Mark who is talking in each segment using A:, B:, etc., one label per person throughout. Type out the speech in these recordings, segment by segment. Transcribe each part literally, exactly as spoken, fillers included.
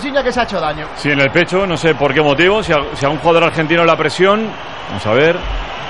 A: Insigne que se ha hecho daño.
B: Sí, en el pecho, no sé por qué motivo. Si a, si a un jugador argentino la presión, vamos a ver.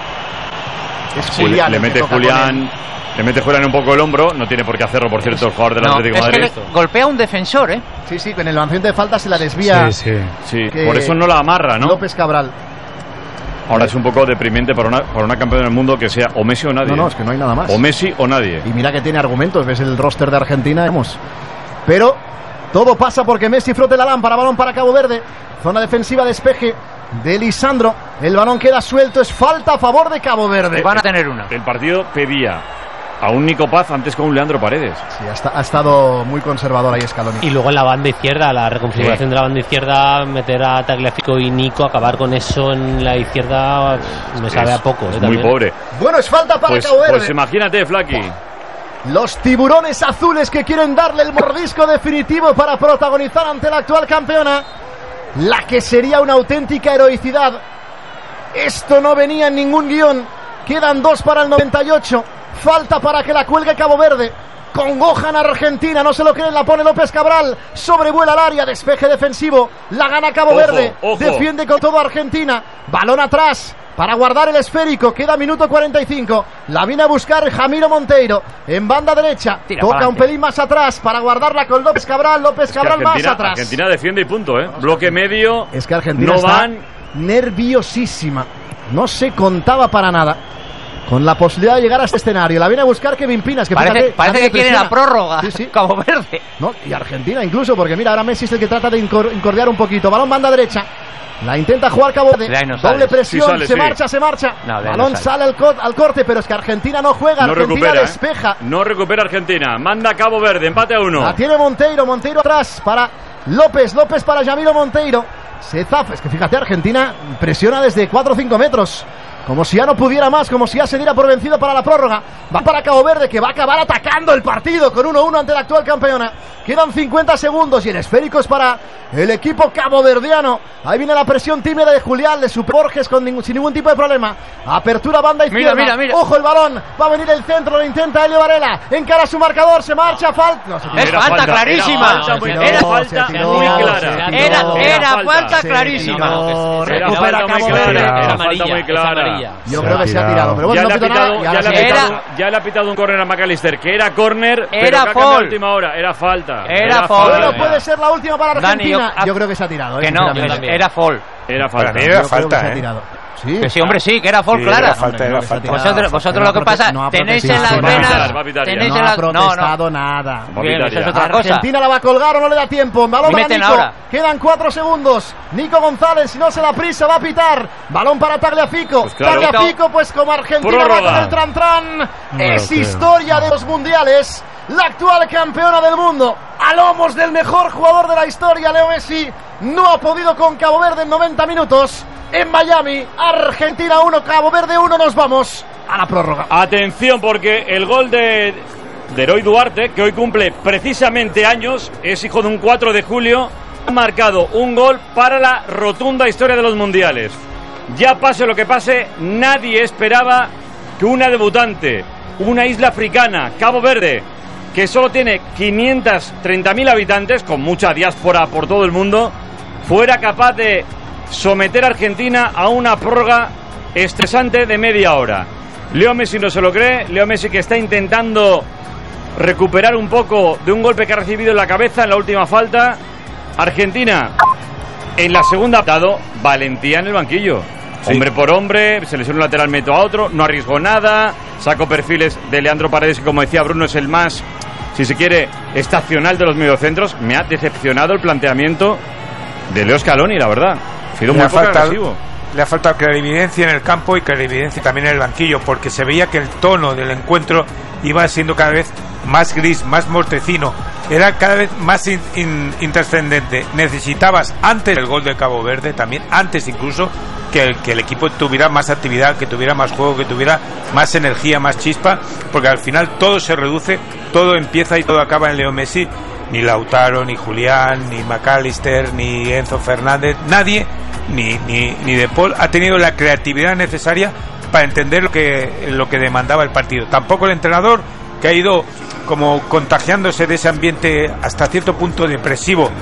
A: Es
B: Sí,
A: Julián.
B: le, le mete Julián. Le mete Julián un poco el hombro. No tiene por qué hacerlo, por cierto, el jugador del
C: no,
B: Atlético
C: es
B: de Madrid.
C: Que le golpea a un defensor, ¿eh?
A: Sí, sí, con el lanzamiento de falta se la desvía.
B: Sí, sí. Sí, por eso no la amarra, ¿no?
A: López Cabral.
B: Ahora es un poco deprimente para una, para una campeona del mundo que sea o Messi o nadie.
A: No, no, es que no hay nada más.
B: O Messi o nadie.
A: Y mira que tiene argumentos, ves el roster de Argentina, vamos. Pero todo pasa porque Messi frote la lámpara, balón para Cabo Verde. Zona defensiva, despeje de Lisandro. El balón queda suelto, es falta a favor de Cabo Verde.
C: Van a tener una.
B: El partido pedía a un Nico Paz antes con un Leandro Paredes.
A: Sí, ha, ha estado muy conservador ahí Scaloni.
D: Y luego en la banda izquierda, la reconfiguración sí. de la banda izquierda, meter a Tagliafico y Nico, acabar con eso en la izquierda, me sabe
B: es,
D: a poco.
B: Es
D: ¿eh?
B: muy pobre.
A: Bueno, es falta para
B: pues,
A: Cabo Verde.
B: Pues imagínate, Flaqui.
A: Los tiburones azules que quieren darle el mordisco definitivo para protagonizar ante la actual campeona, la que sería una auténtica heroicidad. Esto no venía en ningún guión. Quedan dos para el noventa y ocho. Falta para que la cuelgue Cabo Verde. Congojan a Argentina, no se lo creen, la pone López Cabral. Sobrevuela al área, despeje defensivo. La gana Cabo
B: ojo,
A: Verde.
B: Ojo.
A: Defiende con todo Argentina. Balón atrás para guardar el esférico. Queda minuto cuarenta y cinco. La viene a buscar Jamiro Monteiro en banda derecha.
C: Tira
A: Toca
C: para
A: un pelín más atrás para guardarla con López Cabral. López Cabral
B: es que
A: más atrás.
B: Argentina defiende y punto, ¿eh? Bloque medio.
A: Es que Argentina
B: no
A: está
B: van.
A: nerviosísima. No se contaba para nada con la posibilidad de llegar a este escenario. La viene a buscar Kevin Pinas, que
C: parece,
A: fíjate,
C: parece que quiere la prórroga.
A: Sí, sí.
C: Cabo Verde.
A: No, y Argentina incluso, porque mira, ahora Messi es el que trata de incor incordiar un poquito. Balón banda derecha. La intenta jugar Cabo Verde.
C: No
A: Doble presión,
B: sí sale,
A: se
B: sí.
A: marcha, se marcha.
C: No,
A: Balón
C: no
A: sale, sale al, co al corte, pero es que Argentina no juega.
B: No
A: Argentina
B: recupera,
A: despeja.
B: ¿eh? No recupera Argentina. Manda Cabo Verde, empate a uno.
A: La tiene Monteiro, Monteiro atrás para López, López para Yamiro Monteiro. Se zafa, es que fíjate, Argentina presiona desde cuatro o cinco metros. Como si ya no pudiera más, como si ya se diera por vencido para la prórroga. Va para Cabo Verde, que va a acabar atacando el partido con uno uno ante la actual campeona. Quedan cincuenta segundos y el esférico es para el equipo caboverdiano. Ahí viene la presión tímida de Julián, de Super Borges con ningún, sin ningún tipo de problema. Apertura banda izquierda.
C: Mira, mira, mira.
A: Ojo el balón, va a venir el centro, lo intenta Elio Varela. Encara su marcador, se marcha, falta. No, se
C: es falta, falta clarísima.
B: Era falta muy,
C: era
B: era
C: falta
B: falta muy clara.
C: Era, era, era falta, falta clarísima.
B: No, era falta muy clara. Era falta muy clara.
A: Yo creo que se ha tirado, pero bueno,
B: ya,
A: no
B: le ha pitado,
A: nada,
B: ya, le ha pitado, era, ya le ha pitado un córner a McAllister, que era córner,
C: era
B: pero que ha a última hora, era falta.
C: Era, era
A: fall. Bueno, puede ser la última para Argentina.
C: Dani, yo,
A: yo creo que se ha tirado.
C: Que
A: eh,
C: no, era fall.
B: Era falta.
E: Para mí era
A: yo
E: falta,
A: creo que
E: eh.
A: se ha tirado. Sí.
C: Que sí, hombre, sí, que era fall,
E: sí,
C: clara.
E: Era falta, era falta.
C: Vosotros, vosotros lo que pasa,
A: no
C: tenéis en las venas, tenéis
A: no
C: en las,
A: ha protestado
C: no, no.
A: nada.
C: Bien, eso es otra cosa.
A: Argentina la va a colgar o no le da tiempo. Balón para Nico.
C: Ahora.
A: Quedan cuatro segundos. Nico González, si no se la prisa, va a pitar. Balón para Tagliafico.
B: Pues claro.
A: Tagliafico, pues como Argentina
B: Prórroga.
A: va con el tran-tran.
E: No
A: es
E: creo.
A: historia de los mundiales. La actual campeona del mundo, a lomos del mejor jugador de la historia, Leo Messi, no ha podido con Cabo Verde en noventa minutos. En Miami, Argentina uno, Cabo Verde uno, nos vamos a la prórroga.
B: Atención, porque el gol de, de Eroy Duarte, que hoy cumple precisamente años, es hijo de un cuatro de julio, ha marcado un gol para la rotunda historia de los mundiales. Ya pase lo que pase, nadie esperaba que una debutante, una isla africana, Cabo Verde, que solo tiene quinientos treinta mil habitantes, con mucha diáspora por todo el mundo, fuera capaz de someter a Argentina a una prórroga estresante de media hora. Leo Messi no se lo cree, Leo Messi que está intentando recuperar un poco de un golpe que ha recibido en la cabeza en la última falta. Argentina en la segunda, dado valentía en el banquillo. Sí. Hombre por hombre, se lesiona un lateral, meto a otro, no arriesgó nada, sacó perfiles de Leandro Paredes, que como decía Bruno es el más, si se quiere, estacional de los mediocentros. Me ha decepcionado el planteamiento de Leo Scaloni, la verdad. Ha sido muy poco agresivo.
E: Le ha faltado clarividencia en el campo y clarividencia también en el banquillo, porque se veía que el tono del encuentro iba siendo cada vez más gris, más mortecino, era cada vez más in, in, intrascendente. Necesitabas antes el gol de Cabo Verde, también antes incluso, que el, que el equipo tuviera más actividad, que tuviera más juego, que tuviera más energía, más chispa, porque al final todo se reduce, todo empieza y todo acaba en Leo Messi. Ni Lautaro, ni Julián, ni McAllister, ni Enzo Fernández, nadie, ni, ni, ni De Paul ha tenido la creatividad necesaria para entender lo que, lo que demandaba el partido. Tampoco el entrenador, que ha ido como contagiándose de ese ambiente hasta cierto punto depresivo